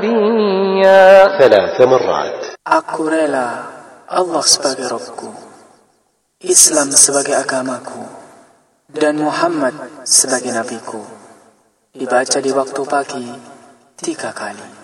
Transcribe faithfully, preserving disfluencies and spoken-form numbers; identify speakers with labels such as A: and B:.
A: ثلاث مرات.
B: Aku rela Allah sebagai Rabbku, Islam sebagai agamaku, dan Muhammad sebagai nabiku. Dibaca di waktu pagi tiga kali.